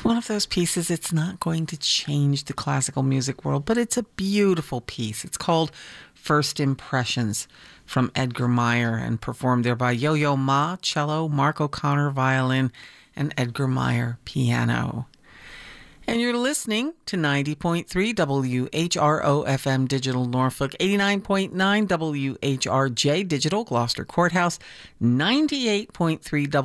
One of those pieces, it's not going to change the classical music world, but it's a beautiful piece. It's called First Impressions from Edgar Meyer and performed there by Yo-Yo Ma, cello, Mark O'Connor, violin, and Edgar Meyer, piano. And you're listening to 90.3 WHRO-FM Digital Norfolk, 89.9 WHRJ Digital Gloucester Courthouse, 98.3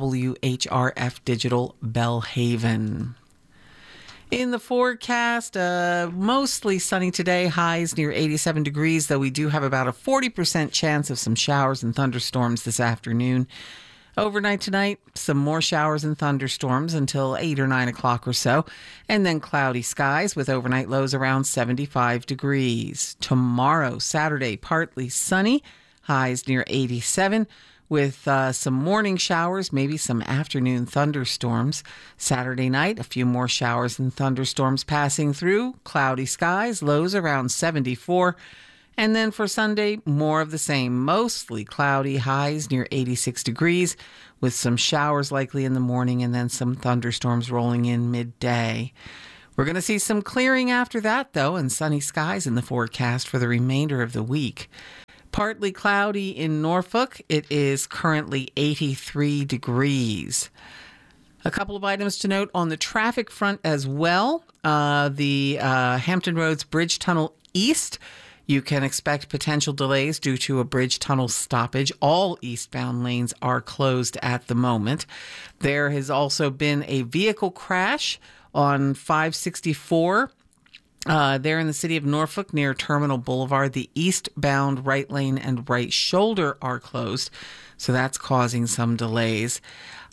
WHRF Digital Bellhaven. In the forecast, mostly sunny today, highs near 87 degrees, though we do have about a 40% chance of some showers and thunderstorms this afternoon. Overnight tonight, some more showers and thunderstorms until 8 or 9 o'clock or so, and then cloudy skies with overnight lows around 75 degrees. Tomorrow, Saturday, partly sunny, highs near 87, with some morning showers, maybe some afternoon thunderstorms. Saturday night, a few more showers and thunderstorms passing through, cloudy skies, lows around 74. And then for Sunday, more of the same, mostly cloudy, highs near 86 degrees, with some showers likely in the morning and then some thunderstorms rolling in midday. We're going to see some clearing after that, though, and sunny skies in the forecast for the remainder of the week. Partly cloudy in Norfolk. It is currently 83 degrees. A couple of items to note on the traffic front as well. The Hampton Roads Bridge Tunnel East. You can expect potential delays due to a bridge tunnel stoppage. All eastbound lanes are closed at the moment. There has also been a vehicle crash on 564 there in the city of Norfolk near Terminal Boulevard. The eastbound right lane and right shoulder are closed, so that's causing some delays.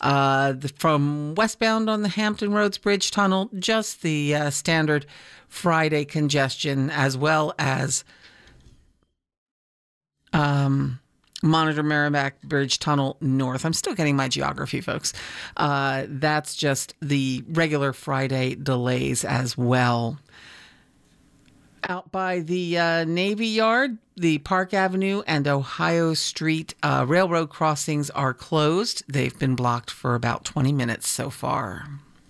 From westbound on the Hampton Roads Bridge Tunnel, just the standard Friday congestion, as well as Monitor Merrimack Bridge Tunnel North. I'm still getting my geography, folks. That's just the regular Friday delays as well. Out by the Navy Yard, the Park Avenue and Ohio Street railroad crossings are closed. They've been blocked for about 20 minutes so far.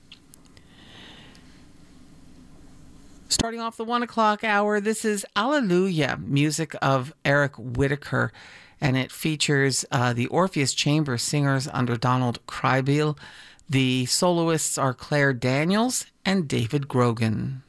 Starting off the 1 o'clock hour, this is Alleluia, music of Eric Whitacre, and it features the Orpheus Chamber Singers under Donald Krybel. The soloists are Claire Daniels and David Grogan.